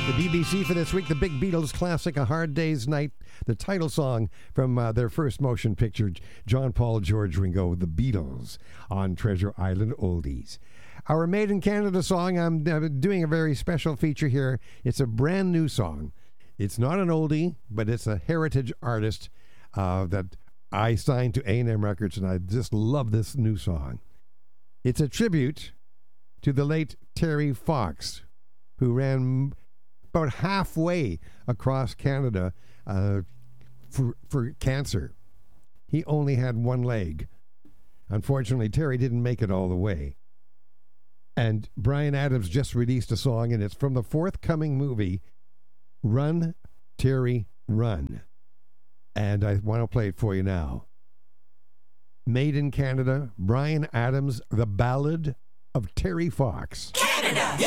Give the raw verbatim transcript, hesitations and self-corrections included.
B B C for this week, the big Beatles classic, A Hard Day's Night, the title song from uh, their first motion picture, John Paul, George Ringo, The Beatles, on Treasure Island Oldies. Our Made in Canada song, I'm uh, doing a very special feature here. It's a brand new song. It's not an oldie, but it's a heritage artist uh, that I signed to A and M Records, and I just love this new song. It's a tribute to the late Terry Fox, who ran about halfway across Canada uh, for, for cancer. He only had one leg. Unfortunately, Terry didn't make it all the way. And Bryan Adams just released a song, and it's from the forthcoming movie, Run, Terry, Run. And I want to play it for you now. Made in Canada, Bryan Adams, The Ballad of Terry Fox. Canada! Yeah!